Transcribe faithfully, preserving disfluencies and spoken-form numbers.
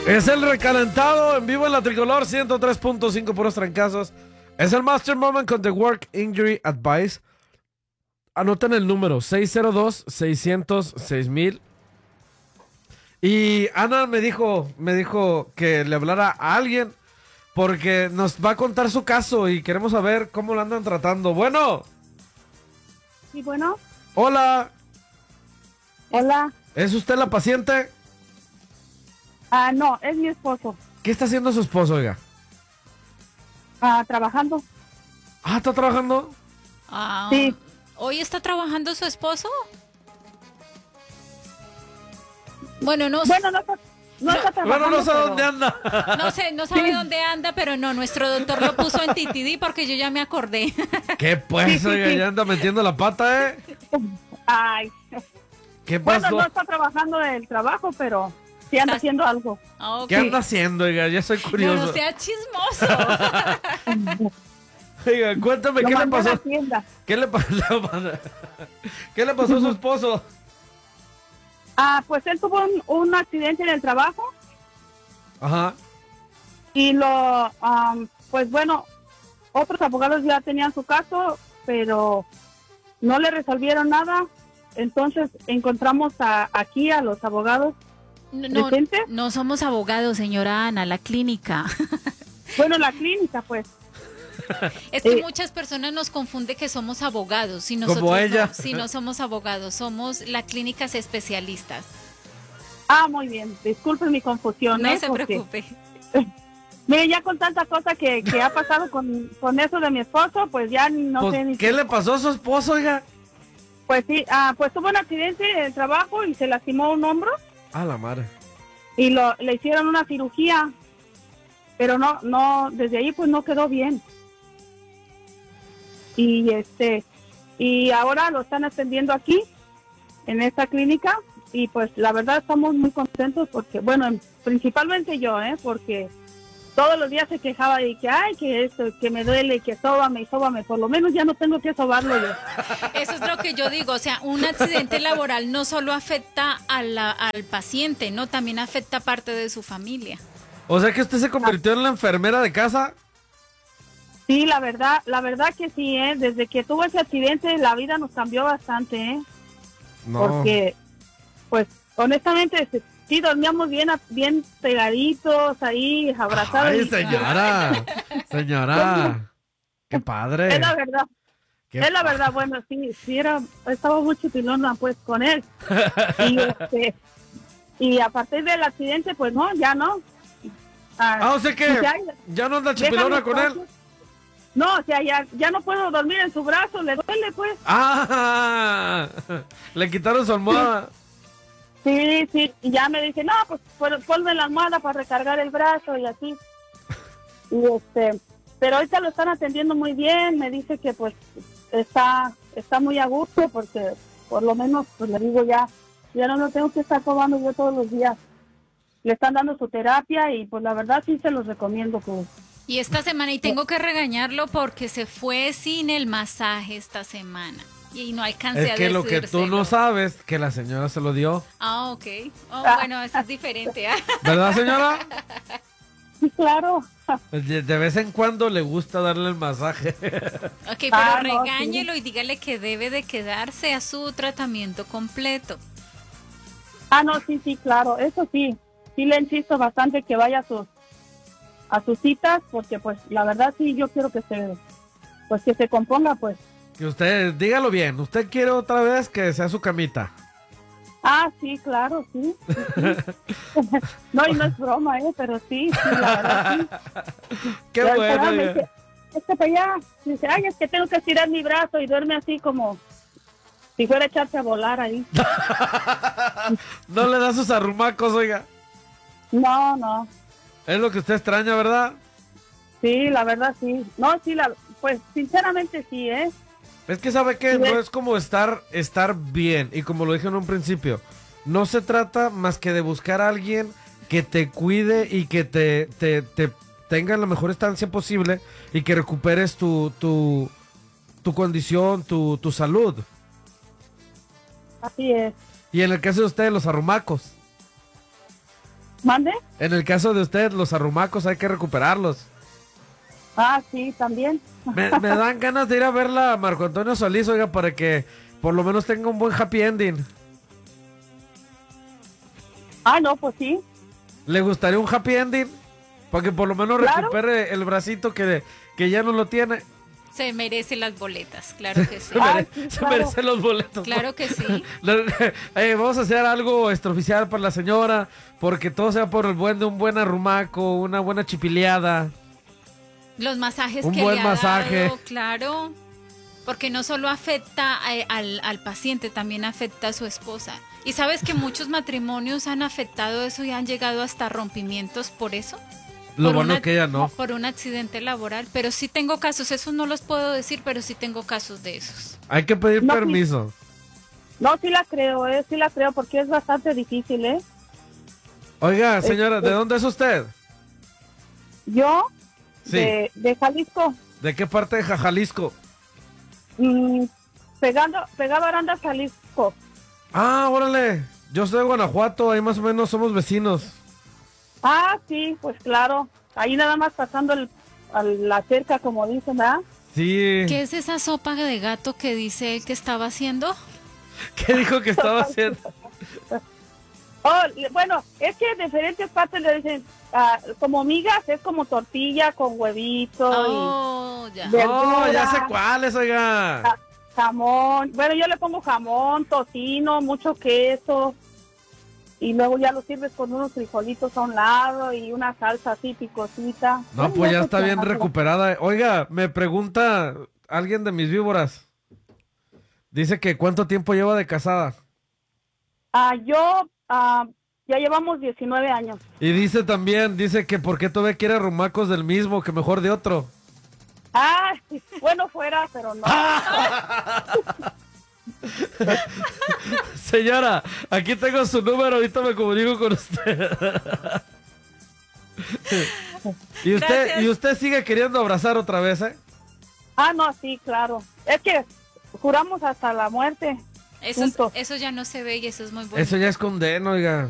Es el recalentado en vivo en la Tricolor ciento tres punto cinco puros trancazos. Es el Master Moment con The Work Injury Advice. Anoten el número seis cero dos, seis cero cero, seis mil. Y Ana me dijo, me dijo que le hablara a alguien porque nos va a contar su caso y queremos saber cómo lo andan tratando. Bueno. Sí, bueno. Hola. Hola. ¿Es usted la paciente? Ah, no, es mi esposo. ¿Qué está haciendo su esposo, oiga? Ah, trabajando. Ah, ¿está trabajando? Ah, Sí. ¿Hoy está trabajando su esposo? Bueno, no, Bueno, no, está- no está trabajando. Bueno, no sé pero- dónde anda. no sé, no sabe Sí. dónde anda, pero no, nuestro doctor lo puso en T T D porque yo ya me acordé. ¿Qué pues, Sí, sí, oiga? sí. Ya anda metiendo la pata, ¿eh? Ay. ¿Qué Bueno, pasó? no está trabajando en el trabajo, pero sí anda Estás- haciendo algo. Ah, ok. ¿Qué anda haciendo, oiga? Ya soy No, curioso. no sea chismoso. Oiga, cuéntame, Lo ¿qué le mandé a la pasó? tienda. ¿Qué le pasó? ¿Qué le pasó a su esposo? Ah, pues él tuvo un, un accidente en el trabajo Ajá. y lo, am, pues bueno, otros abogados ya tenían su caso, pero no le resolvieron nada. Entonces encontramos a, aquí a los abogados. No, no, ¿Presente? no somos abogados, señora Ana, la clínica. Bueno, la clínica, pues. Es que Eh. muchas personas nos confunden que somos abogados. Si Como nosotros ella. No, si no somos abogados, somos la clínicas especialistas. Ah, muy bien. Disculpen mi confusión. No ¿eh? se Porque, preocupe. mire, ya con tanta cosa que, que ha pasado con, con eso de mi esposo, pues ya no Pues, sé ni ¿qué le pasó a su esposo, oiga? Pues sí, ah, pues tuvo un accidente en el trabajo y se lastimó un hombro A la madre. y lo, le hicieron una cirugía, pero no, no, desde ahí pues no quedó bien. Y este, y ahora lo están atendiendo aquí, en esta clínica, y pues la verdad estamos muy contentos porque, bueno, principalmente yo, ¿eh? Porque todos los días se quejaba de que, ay, que esto, que me duele, que sóbame y sóbame, por lo menos ya no tengo que sobarlo yo. Eso es lo que yo digo, o sea, un accidente laboral no solo afecta a la- al paciente, no, también afecta a parte de su familia. O sea que usted se convirtió en la enfermera de casa. Sí, la verdad, la verdad que sí, ¿eh? Desde que tuvo ese accidente, la vida nos cambió bastante, ¿eh? No. Porque, pues, honestamente, sí, sí, dormíamos bien, a- bien pegaditos ahí, abrazados. Ay, y- señora. Señora. Qué padre. Es la verdad, Qué es la pa- verdad, bueno, sí, sí, era, estaba muy chupilona, pues, con él. Y, este, y a partir del accidente, pues, no, ya no. Ah, o sea que ya- ya no anda déjame chipilona con él. espacio. No, o sea, ya, ya no puedo dormir en su brazo, le duele, pues. Ah, le quitaron su almohada. Sí, sí, y ya me dice, no, pues pon- ponme la almohada para recargar el brazo y así. Y este, pero ahorita lo están atendiendo muy bien, me dice que pues está está muy a gusto porque por lo menos, pues le digo ya, ya no lo tengo que estar probando yo todos los días. Le están dando su terapia y pues la verdad sí se los recomiendo que... Y esta semana, y tengo que regañarlo porque se fue sin el masaje esta semana. Y no alcancé Es a que lo que tú decírselo. no sabes, que la señora se lo dio. Ah, ok. Oh, Ah. bueno, eso es diferente. ¿ah? ¿Verdad, señora? Sí, claro. De, de vez en cuando le gusta darle el masaje. Ok, pero Ah, no, regáñelo y dígale que debe de quedarse a su tratamiento completo. Ah, no, sí, sí, claro, eso sí. Sí le insisto bastante que vaya a sus a sus citas porque pues la verdad sí yo quiero que se pues que se componga pues. Que usted, dígalo bien, usted quiere otra vez que sea su camita. Ah, sí, claro, sí. sí, sí. No, y no es broma, eh, pero sí, sí, la verdad sí. Qué Y al bueno. final me oiga. dice, es que para allá, dice, ay, es que tengo que estirar mi brazo y duerme así como si fuera a echarse a volar ahí. No le da sus arrumacos, oiga. No, no. Es lo que usted extraña, ¿verdad? Sí, la verdad sí. No, sí, la, pues sinceramente sí, ¿eh? Es que sabe que Sí, no es- es como estar, estar bien. Y como lo dije en un principio, no se trata más que de buscar a alguien que te cuide y que te, te, te tenga la mejor estancia posible y que recuperes tu, tu, tu condición, tu, tu salud. Así es. Y en el caso de ustedes, los arrumacos. ¿Mande? En el caso de usted, los arrumacos hay que recuperarlos. Ah, sí, también. Me, me dan ganas de ir a verla a Marco Antonio Solís, oiga, para que por lo menos tenga un buen happy ending. Ah, no, pues sí. ¿Le gustaría un happy ending? Para que por lo menos Claro. recupere el bracito que, que ya no lo tiene. Se merece las boletas, claro que sí. Se, mere- Ay, sí, se claro. merecen los boletos. Claro que sí. Eh, vamos a hacer algo extraoficial para la señora, porque todo sea por el buen de un buen arrumaco, una buena chipileada. Los masajes Un que buen le ha masaje. dado, claro. Porque no solo afecta eh, al, al paciente, también afecta a su esposa. Y sabes que muchos matrimonios han afectado eso y han llegado hasta rompimientos por eso. Lo Por bueno una- que ella no. Por un accidente laboral. Pero sí tengo casos, esos no los puedo decir, pero sí tengo casos de esos. Hay que pedir No, sí. permiso. No, sí la creo, eh, sí la creo, porque es bastante difícil, ¿eh? Oiga, señora, ¿de Este- dónde es usted? Yo, Sí. de, de Jalisco, ¿De qué parte de Jalisco? mm, pegando, pegado a Arandas, Jalisco. Ah, órale. Yo soy de Guanajuato, ahí más o menos somos vecinos. Ah, sí, pues claro. Ahí nada más pasando el, a la cerca, como dicen, ¿verdad? Sí. ¿Qué es esa sopa de gato que dice él que estaba haciendo? ¿Qué dijo que estaba haciendo? Oh, le- bueno, es que en diferentes partes le dicen, ah, como migas, es como tortilla con huevito Oh, ya. De- Oh, ya verdura. sé cuáles, y oiga. ja- jamón. Bueno, yo le pongo jamón, tocino, mucho queso. Y luego ya lo sirves con unos frijolitos a un lado y una salsa así picosita. No, Bueno, pues ya eso está se bien hace. recuperada. Oiga, me pregunta alguien de mis víboras. Dice que ¿cuánto tiempo lleva de casada? Ah, yo, ah, ya llevamos diecinueve años. Y dice también, dice que ¿por qué todavía quiere arrumacos del mismo, que mejor de otro? Ah, bueno, fuera, pero no. Señora, aquí tengo su número, ahorita me comunico con usted. y usted, Gracias. y usted sigue queriendo abrazar otra vez, ¿eh? Ah, no, sí, claro. Es que juramos hasta la muerte. Eso, es- Punto. eso ya no se ve y eso es muy bueno. Eso ya es condeno, oiga.